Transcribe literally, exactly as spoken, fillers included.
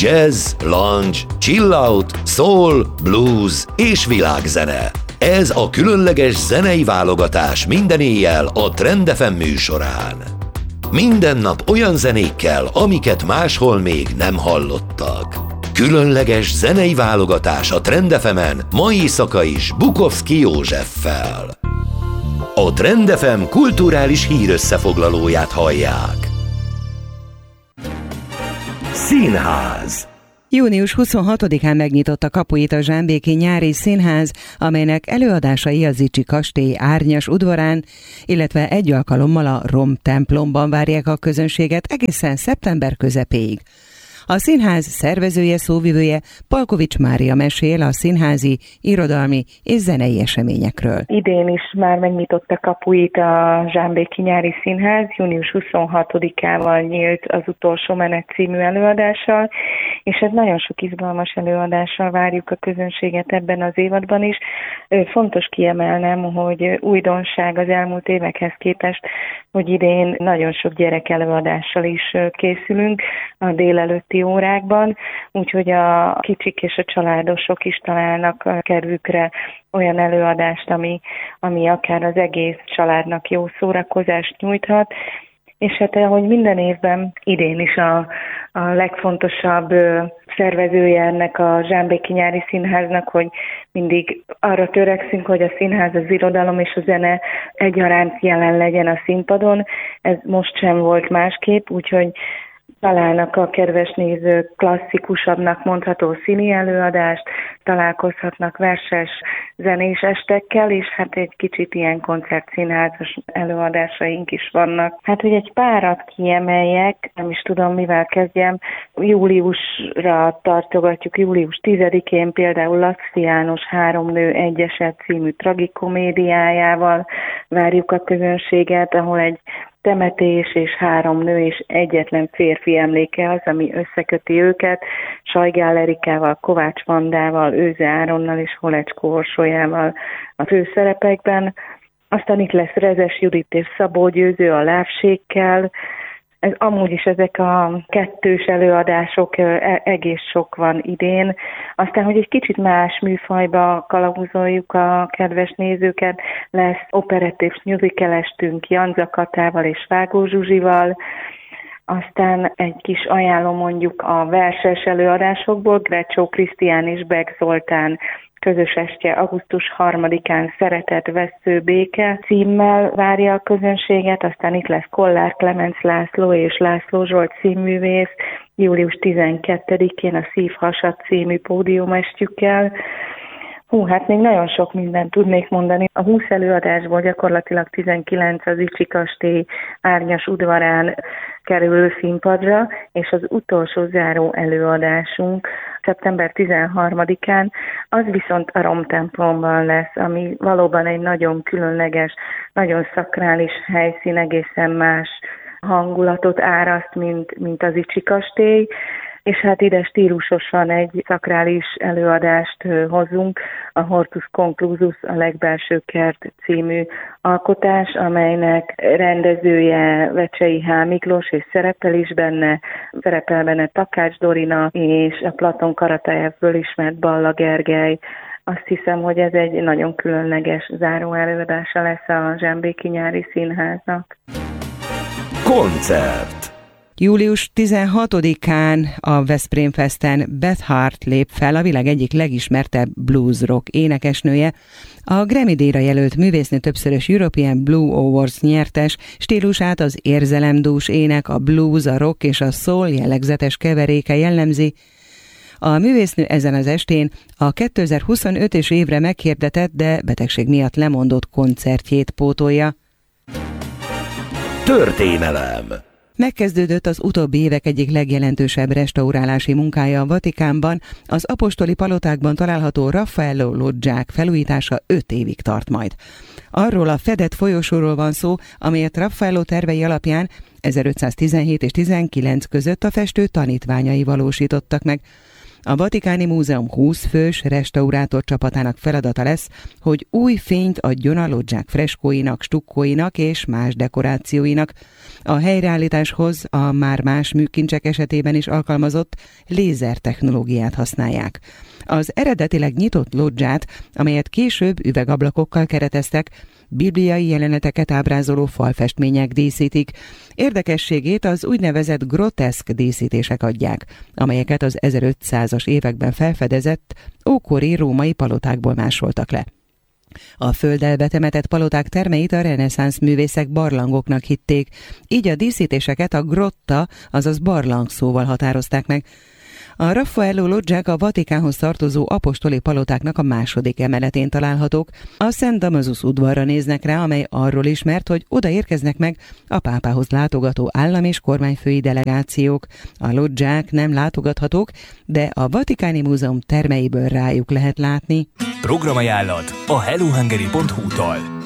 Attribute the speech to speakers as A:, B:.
A: jazz, lounge, chill out, soul, blues és világzene. Ez a különleges zenei válogatás minden éjjel a Trend ef em műsorán. Minden nap olyan zenékkel, amiket máshol még nem hallottak. Különleges zenei válogatás a Trend ef emen mai éjszaka is Bukowski Józseffel. A Trend ef em kulturális hírösszefoglalóját hallják. Színház.
B: június huszonhatodikán megnyitotta kapuit a Zsámbéki Nyári Színház, amelynek előadásai a Zichy kastély árnyas udvarán, illetve egy alkalommal a Rom templomban várják a közönséget egészen szeptember közepéig. A színház szervezője, szóvivője Palkovics Mária mesél a színházi, irodalmi és zenei eseményekről.
C: Idén is már megnyitotta kapuit a Zsámbéki Nyári Színház, június huszonhatodikával nyílt az Utolsó menet című előadással, és ez nagyon sok izgalmas előadással várjuk a közönséget ebben az évadban is. Fontos kiemelnem, hogy újdonság az elmúlt évekhez képest, hogy idén nagyon sok gyerek előadással is készülünk a délelőtti órákban, úgyhogy a kicsik és a családosok is találnak a kedvükre olyan előadást, ami, ami akár az egész családnak jó szórakozást nyújthat. És hát ahogy minden évben, idén is a, a legfontosabb szervezője ennek a Zsámbéki Nyári Színháznak, hogy mindig arra törekszünk, hogy a színház, az irodalom és a zene egyaránt jelen legyen a színpadon. Ez most sem volt másképp, úgyhogy találnak a kedves nézők klasszikusabbnak mondható színi előadást, találkozhatnak verses, zenés estekkel, és hát egy kicsit ilyen koncertszínházas előadásaink is vannak. Hát, hogy egy párat kiemeljek, nem is tudom, mivel kezdjem, júliusra tartogatjuk, július tizedikén például Laczky János Három nő egy eset című tragikomédiájával várjuk a közönséget, ahol egy temetés és három nő és egyetlen férfi emléke az, ami összeköti őket, Sajgál Erikával, Kovács Vandával, Őze Áronnal és Holecskó Orsolyával a főszerepekben. Aztán itt lesz Rezes Judit és Szabó Győző a Lávségkel. Ez, amúgy is ezek a kettős előadások, egész sok van idén. Aztán, hogy egy kicsit más műfajba kalauzoljuk a kedves nézőket, lesz operett és musicalestünk Janza Katával és Vágó Zsuzsival. Aztán egy kis ajánlom mondjuk a verses előadásokból, Grecsó Krisztián és Beck Zoltán közös estje augusztus harmadikán Szeretet, Vessző, Béke címmel várja a közönséget, aztán itt lesz Kollár Klemenc László és László Zsolt színművész július tizenkettedikén a Szívhasad című pódiumestjükkel. Hú, hát még nagyon sok mindent tudnék mondani. A húsz előadásból gyakorlatilag tizenkilenc az Zichy kastély árnyas udvarán kerül színpadra, és az utolsó záró előadásunk szeptember tizenharmadikán, az viszont a Rom templomban lesz, ami valóban egy nagyon különleges, nagyon szakrális helyszín, egészen más hangulatot áraszt, mint, mint az Zichy kastély. És hát ide stílusosan egy szakrális előadást hozunk, a Hortus Conclusus, a Legbelső kert című alkotás, amelynek rendezője Vecsei H. Miklós, és szerepel is benne, szerepel benne Takács Dorina, és a Platon Karatajevből ismert Balla Gergely. Azt hiszem, hogy ez egy nagyon különleges záró előadása lesz a Zsámbéki Nyári Színháznak.
A: Koncert.
B: július tizenhatodikán a Veszprém Festen Beth Hart lép fel, a világ egyik legismertebb blues rock énekesnője. A Grammy-díjra jelölt művésznő többszörös European Blue Awards nyertes, stílusát az érzelemdús ének, a blues, a rock és a soul jellegzetes keveréke jellemzi. A művésznő ezen az estén a kétezer-huszonötös évre meghirdetett, de betegség miatt lemondott koncertjét pótolja.
A: Történelem.
B: Megkezdődött az utóbbi évek egyik legjelentősebb restaurálási munkája a Vatikánban, az apostoli palotákban található Raffaello loggiák felújítása öt évig tart majd. Arról a fedett folyosóról van szó, amelyet Raffaello tervei alapján ezerötszáztizenhét és tizenkilenc között a festő tanítványai valósítottak meg. A Vatikáni Múzeum húsz fős restaurátor csapatának feladata lesz, hogy új fényt adjon a lodzsák freskóinak, stukkóinak és más dekorációinak. A helyreállításhoz a már más műkincsek esetében is alkalmazott lézer technológiát használják. Az eredetileg nyitott lodzsát, amelyet később üvegablakokkal kereteztek, bibliai jeleneteket ábrázoló falfestmények díszítik. Érdekességét az úgynevezett groteszk díszítések adják, amelyeket az ezerötszázas években felfedezett ókori római palotákból másoltak le. A földdel betemetett paloták termeit a reneszánsz művészek barlangoknak hitték, így a díszítéseket a grotta, azaz barlang szóval határozták meg. A Raffaello lodzsák a Vatikánhoz tartozó apostoli palotáknak a második emeletén találhatók. A Szent Damasus udvarra néznek rá, amely arról ismert, hogy oda érkeznek meg a pápához látogató állam- és kormányfői delegációk. A lodzsák nem látogathatók, de a Vatikáni Múzeum termeiből rájuk lehet látni.
D: Programajánlat a hello hungary pont hu-tól.